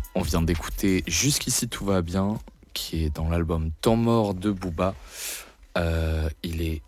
On vient d'écouter Jusqu'ici tout va bien, qui est dans l'album Temps mort de Booba. Il est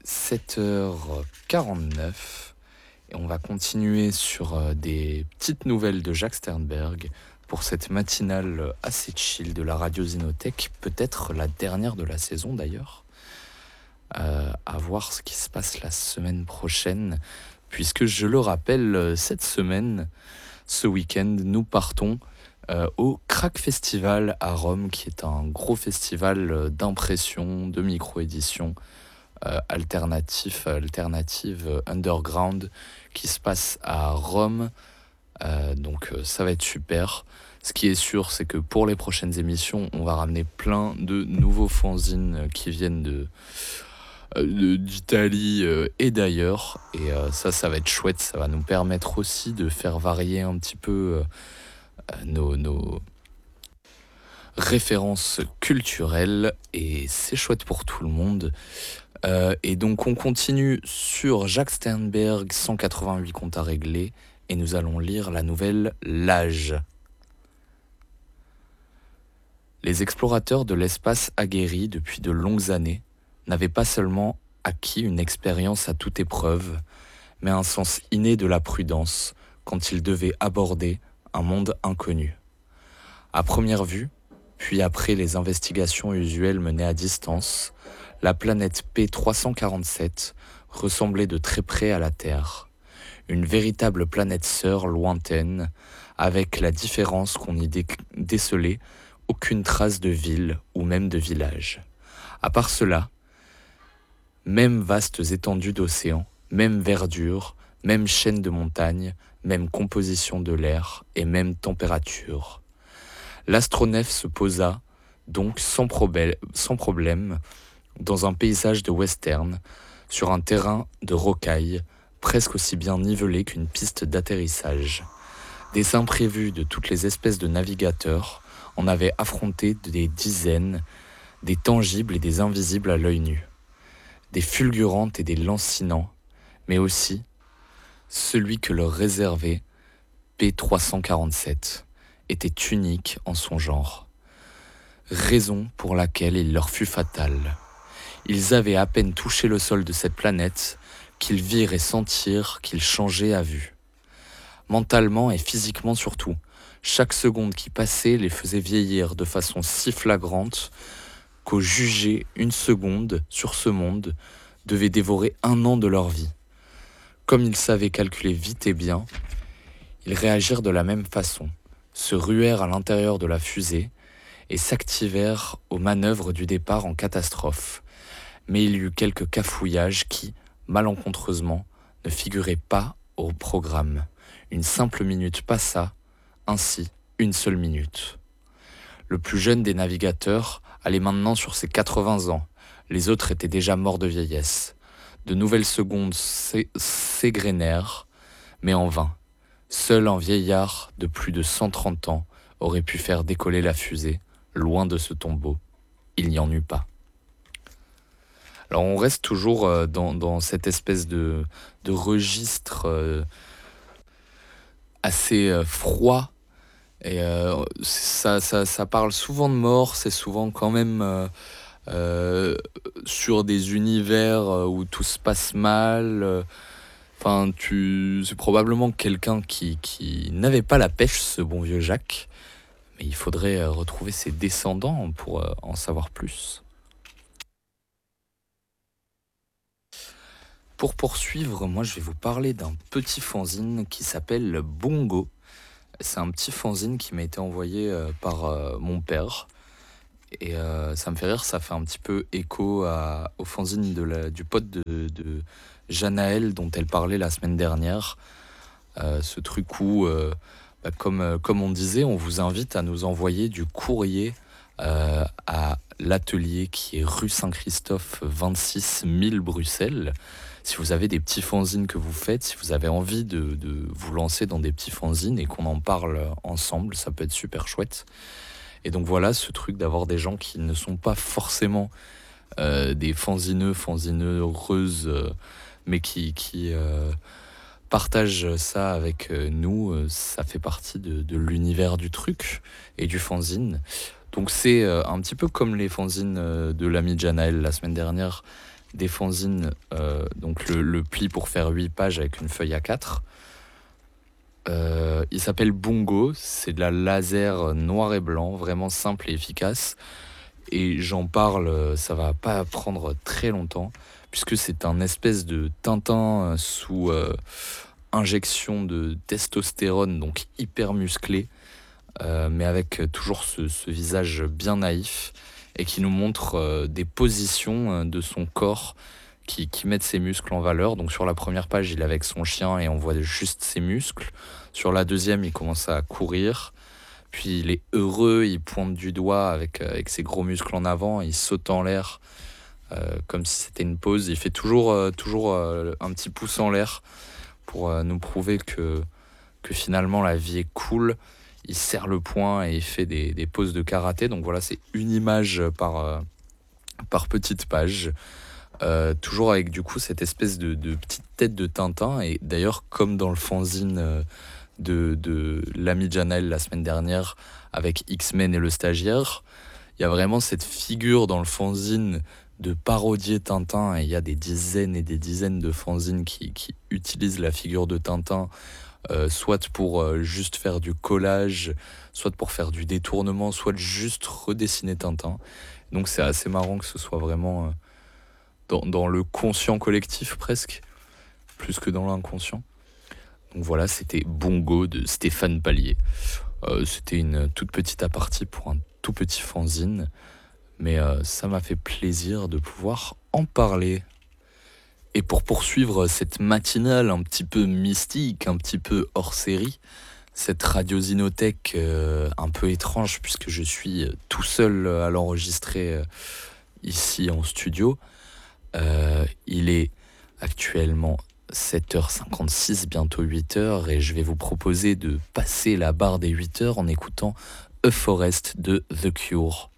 7h49 et on va continuer sur des petites nouvelles de Jacques Sternberg pour cette matinale assez chill de la Radio Zinotech, peut-être la dernière de la saison d'ailleurs. À voir ce qui se passe la semaine prochaine, puisque je le rappelle, cette semaine, ce week-end, nous partons au Crack Festival à Rome, qui est un gros festival d'impression, de micro-édition alternative underground qui se passe à Rome. Donc ça va être super. Ce qui est sûr, c'est que pour les prochaines émissions, on va ramener plein de nouveaux fanzines qui viennent d'Italie et d'ailleurs. Et ça va être chouette. Ça va nous permettre aussi de faire varier un petit peu nos références culturelles. Et c'est chouette pour tout le monde. Et donc on continue sur Jacques Sternberg, 188 comptes à régler. Et nous allons lire la nouvelle L'Âge. Les explorateurs de l'espace aguerris depuis de longues années n'avaient pas seulement acquis une expérience à toute épreuve, mais un sens inné de la prudence quand ils devaient aborder un monde inconnu. À première vue, puis après les investigations usuelles menées à distance, la planète P347 ressemblait de très près à la Terre. Une véritable planète sœur lointaine, avec la différence qu'on y décelait aucune trace de ville ou même de village. À part cela, même vastes étendues d'océan, même verdure, même chaîne de montagnes, même composition de l'air et même température. L'astronef se posa donc sans problème dans un paysage de western, sur un terrain de rocailles, presque aussi bien nivelé qu'une piste d'atterrissage. Des imprévus de toutes les espèces de navigateurs en avaient affronté des dizaines, des tangibles et des invisibles à l'œil nu, des fulgurantes et des lancinants, mais aussi celui que leur réservait P347 était unique en son genre, raison pour laquelle il leur fut fatal. Ils avaient à peine touché le sol de cette planète qu'ils virent et sentirent qu'ils changeaient à vue. Mentalement et physiquement surtout, chaque seconde qui passait les faisait vieillir de façon si flagrante qu'au juger une seconde sur ce monde devait dévorer 1 an de leur vie. Comme ils savaient calculer vite et bien, ils réagirent de la même façon, se ruèrent à l'intérieur de la fusée et s'activèrent aux manœuvres du départ en catastrophe. Mais il y eut quelques cafouillages qui, malencontreusement, ne figuraient pas au programme. Une simple minute passa, ainsi une seule minute. Le plus jeune des navigateurs allait maintenant sur ses 80 ans. Les autres étaient déjà morts de vieillesse. De nouvelles secondes s'égrenèrent, mais en vain. Seul un vieillard de plus de 130 ans aurait pu faire décoller la fusée, loin de ce tombeau. Il n'y en eut pas. Alors on reste toujours dans cette espèce de registre assez froid. Et ça parle souvent de mort, c'est souvent quand même sur des univers où tout se passe mal. C'est probablement quelqu'un qui n'avait pas la pêche, ce bon vieux Jacques. Mais il faudrait retrouver ses descendants pour en savoir plus. Pour poursuivre, moi je vais vous parler d'un petit fanzine qui s'appelle Bongo. C'est un petit fanzine qui m'a été envoyé par mon père. Et ça me fait rire, ça fait un petit peu écho au fanzine du pote de Janaël dont elle parlait la semaine dernière. Ce truc où, comme on disait, on vous invite à nous envoyer du courrier à l'atelier qui est rue Saint-Christophe 26 000 Bruxelles. Si vous avez des petits fanzines que vous faites, si vous avez envie de vous lancer dans des petits fanzines et qu'on en parle ensemble, ça peut être super chouette. Et donc voilà, ce truc d'avoir des gens qui ne sont pas forcément des fanzineuses, mais qui partage ça avec nous, ça fait partie de l'univers du truc et du fanzine. Donc c'est un petit peu comme les fanzines de l'ami Janaël la semaine dernière, des fanzines, donc le pli pour faire 8 pages avec une feuille A4. Il s'appelle Bungo, c'est de la laser noir et blanc, vraiment simple et efficace. Et j'en parle, ça va pas prendre très longtemps, puisque c'est un espèce de Tintin sous injection de testostérone, donc hyper musclé, mais avec toujours ce visage bien naïf, et qui nous montre des positions de son corps qui mettent ses muscles en valeur. Donc sur la première page, il est avec son chien et on voit juste ses muscles. Sur la deuxième, il commence à courir. Puis il est heureux, il pointe du doigt avec ses gros muscles en avant, il saute en l'air comme si c'était une pose. Il fait toujours un petit pouce en l'air pour nous prouver que finalement la vie est cool. Il serre le poing et il fait des poses de karaté. Donc voilà, c'est une image par petite page. Toujours avec du coup cette espèce de petite tête de Tintin. Et d'ailleurs, comme dans le fanzine de l'ami Janaël la semaine dernière avec X-Men et le stagiaire, il y a vraiment cette figure dans le fanzine de parodier Tintin, et il y a des dizaines et des dizaines de fanzines qui utilisent la figure de Tintin, soit pour juste faire du collage, soit pour faire du détournement, soit juste redessiner Tintin. Donc c'est assez marrant que ce soit vraiment dans le conscient collectif presque, plus que dans l'inconscient. Donc voilà, c'était Bungo de Stéphane Pallier. C'était une toute petite apartie pour un tout petit fanzine, mais ça m'a fait plaisir de pouvoir en parler. Et pour poursuivre cette matinale un petit peu mystique, un petit peu hors série, cette radiosinothèque un peu étrange puisque je suis tout seul à l'enregistrer ici en studio, il est actuellement 7h56, bientôt 8h, et je vais vous proposer de passer la barre des 8h en écoutant A Forest de The Cure.